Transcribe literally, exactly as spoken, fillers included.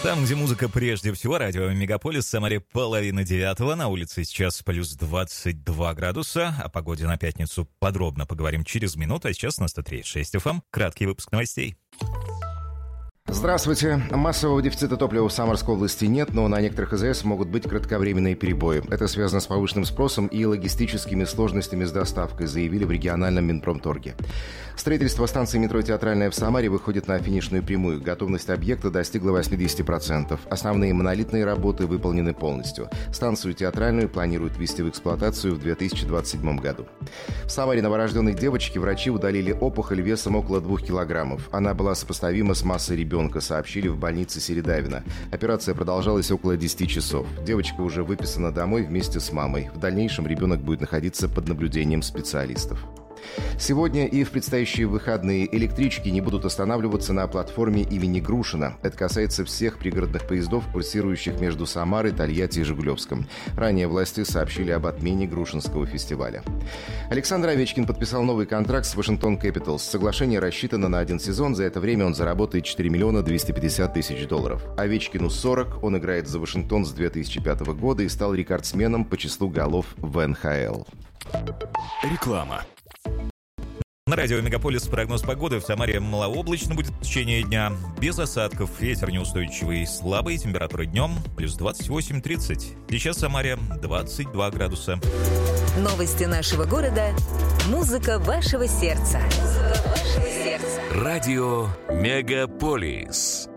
Там, где музыка прежде всего, радио Мегаполис, в Самаре половина девятого, на улице сейчас плюс двадцать два градуса. О погоде на пятницу подробно поговорим через минуту, а сейчас на сто три и шесть эф эм краткий выпуск новостей. Здравствуйте. Массового дефицита топлива в Самарской области нет, но на некоторых АЗС могут быть кратковременные перебои. Это связано с повышенным спросом и логистическими сложностями с доставкой, заявили в региональном Минпромторге. Строительство станции метро «Театральная» в Самаре выходит на финишную прямую. Готовность объекта достигла восемьдесят процентов. Основные монолитные работы выполнены полностью. Станцию «Театральную» планируют ввести в эксплуатацию в две тысячи двадцать седьмом году. В Самаре новорожденной девочке врачи удалили опухоль весом около двух килограммов. Она была сопоставима с массой ребенка, сообщили в больнице Середавино. Операция продолжалась около десяти часов. Девочка уже выписана домой вместе с мамой. В дальнейшем ребенок будет находиться под наблюдением специалистов. Сегодня и в предстоящие выходные электрички не будут останавливаться на платформе имени Грушина. Это касается всех пригородных поездов, курсирующих между Самарой, Тольятти и Жигулевском. Ранее власти сообщили об отмене Грушинского фестиваля. Александр Овечкин подписал новый контракт с Вашингтон Кэпиталс. Соглашение рассчитано на один сезон. За это время он заработает четыре миллиона двести пятьдесят тысяч долларов. Овечкину сорок. Он играет за Вашингтон с две тысячи пятого года и стал рекордсменом по числу голов в эн ха эл. Реклама. На радио Мегаполис прогноз погоды. В Самаре малооблачно будет в течение дня. Без осадков. Ветер неустойчивый, слабый. Температура днем плюс двадцать восемь тридцать. Сейчас в Самаре двадцать два градуса. Новости нашего города. Музыка вашего сердца. Музыка вашего сердца. Радио Мегаполис.